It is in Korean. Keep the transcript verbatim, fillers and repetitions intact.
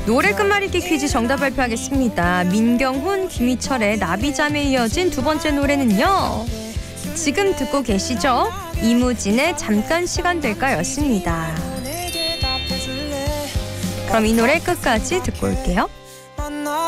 노래 끝말잇기 퀴즈 정답 발표하겠습니다. 민경훈, 김희철의 나비잠에 이어진 두 번째 노래는요. 지금 듣고 계시죠? 이무진의 잠깐 시간 될까 였습니다. 그럼 이 노래 끝까지 듣고 올게요.